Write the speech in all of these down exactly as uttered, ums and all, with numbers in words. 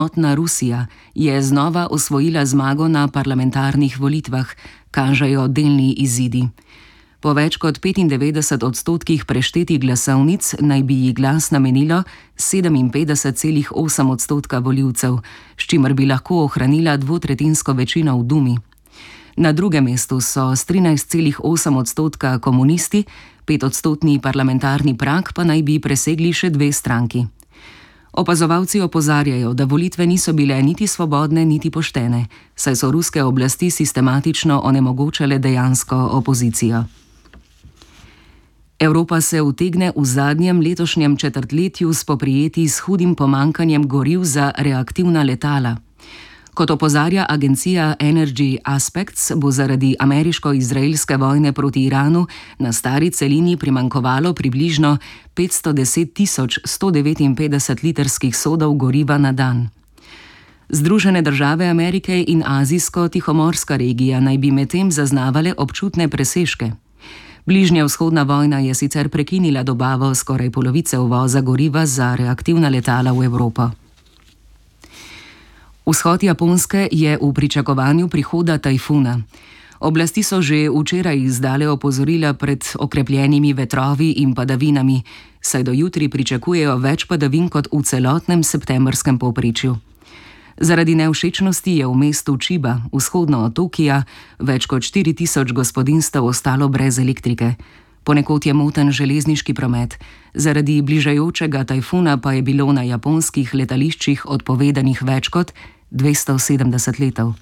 Enotna Rusija je znova osvojila zmago na parlamentarnih volitvah, kažejo delni izidi. Po več kot petindevetdeset odstotkih preštetih glasovnic naj bi ji glas namenilo sedeminpetdeset celih osem odstotka volivcev, s čimer bi lahko ohranila dvotretjinsko večino v Dumi. Na drugem mestu so s trinajst celih osem odstotka komunisti, petodstotni parlamentarni prag pa naj bi presegli še dve stranki. Opazovalci opozarjajo, da volitve niso bile niti svobodne, niti poštene, saj so ruske oblasti sistematično onemogočale dejansko opozicijo. Evropa se utegne v zadnjem letošnjem četrtletju spoprijeti s hudim pomanjkanjem goriv za reaktivna letala. Kot opozarja agencija Energy Aspects, bo zaradi ameriško-izraelske vojne proti Iranu na stari celini primanjkovalo približno petsto deset tisoč sto devetinpetdeset litrskih sodov goriva na dan. Združene države Amerike in azijsko-tihomorska regija naj bi medtem zaznavale občutne presežke. Bližnja vzhodna vojna je sicer prekinila dobavo skoraj polovice uvoza goriva za reaktivna letala v Evropo. Vzhod Japonske je v pričakovanju prihoda tajfuna. Oblasti so že včeraj izdale opozorila pred okrepljenimi vetrovi in padavinami, saj do jutri pričakujejo več padavin kot v celotnem septembrskem povprečju. Zaradi nevšečnosti je v mestu Chiba, vzhodno od Tokija, več kot štiri tisoč gospodinjstev ostalo brez elektrike. Ponekod je moten železniški promet, zaradi bližajočega tajfuna pa je bilo na japonskih letališčih odpovedanih več kot dvesto sedemdeset letov.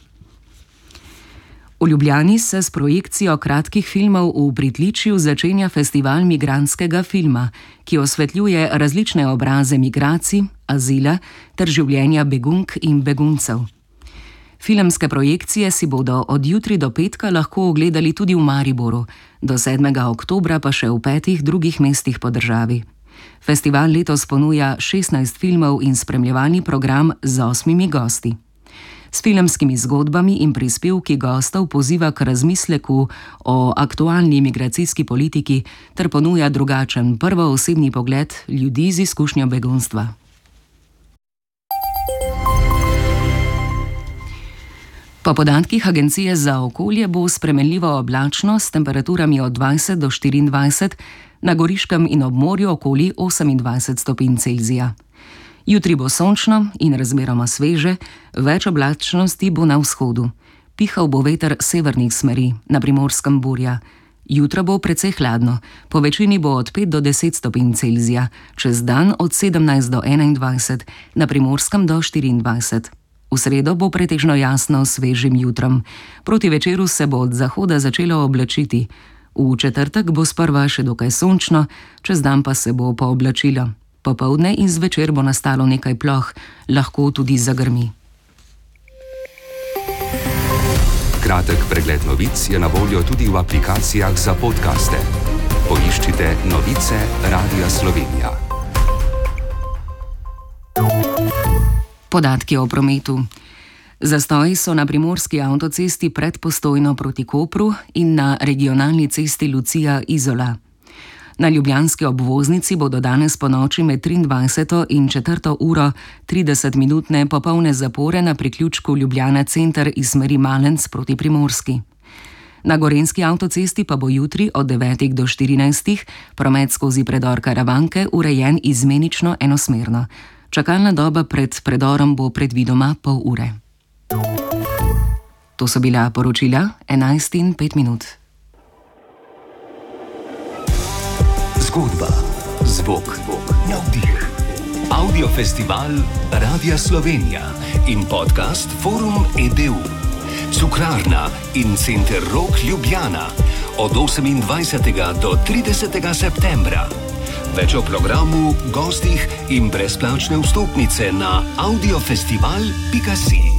V Ljubljani se s projekcijo kratkih filmov v pritličju začenja festival migrantskega filma, ki osvetljuje različne obraze migracij, azila ter življenja begunk in beguncev. Filmske projekcije si bodo od jutri do petka lahko ogledali tudi v Mariboru, do sedmega oktobra pa še v petih drugih mestih po državi. Festival letos ponuja šestnajst filmov in spremljevalni program z osmimi gosti. S filmskimi zgodbami in prispevki gostov poziva k razmisleku o aktualni migracijski politiki ter ponuja drugačen prvoosebni pogled ljudi z izkušnjo begunstva. Po podatkih Agencije za okolje bo spremenljivo oblačno s temperaturami od dvajset do štiriindvajset, na Goriškem in ob morju okoli osemindvajset stopinj Celzija. Jutri bo sončno in razmeroma sveže, več oblačnosti bo na vzhodu. Pihal bo veter severnih smeri, na Primorskem burja. Jutro bo precej hladno, po večini bo od pet do deset stopinj Celzija, čez dan od sedemnajst do enaindvajset, na Primorskem do štiriindvajset. V sredo bo pretežno jasno s svežim jutrom. Proti večeru se bo od zahoda začelo oblačiti. V četrtek bo sprva še dokaj sončno, čez dan pa se bo pooblačilo. Popoldne in zvečer bo nastalo nekaj ploh, lahko tudi zagrmi. Kratek pregled novic je na voljo tudi v aplikacijah za podcaste. Poiščite Novice Radia Slovenija. Podatki o prometu. Zastoji so na primorski avtocesti pred Postojno proti Kopru in na regionalni cesti Lucija-Izola. Na ljubljanski obvoznici bodo danes ponoči med triindvajseto in četrto uro tridesetminutne popolne zapore na priključku Ljubljana center iz smeri Malenc proti Primorski. Na gorenjski avtocesti pa bo jutri od devetih do štirinajstih promet skozi predor Karavanke urejen izmenično enosmerno. Čakalna doba pred predorom bo predvidoma pol ure. To so bila poročila enajst in pet minut. Zgodba, zvok, navdih. Audiofestival Radia Slovenija in podcast Forum E D U. Cukrarna in Center Rok Ljubljana od osemindvajsetega do tridesetega septembra. Več o programu, gostih in brezplačne vstopnice na audiofestival pika si.